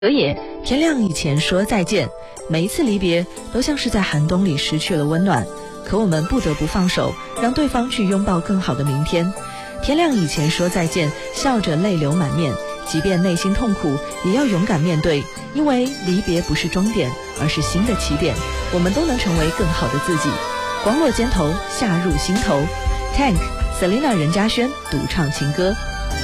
河野，天亮以前说再见。每一次离别都像是在寒冬里失去了温暖，可我们不得不放手，让对方去拥抱更好的明天。天亮以前说再见，笑着泪流满面，即便内心痛苦，也要勇敢面对，因为离别不是终点，而是新的起点。我们都能成为更好的自己。光落肩头，夏入心头。Tank Selina 任嘉萱独唱情歌。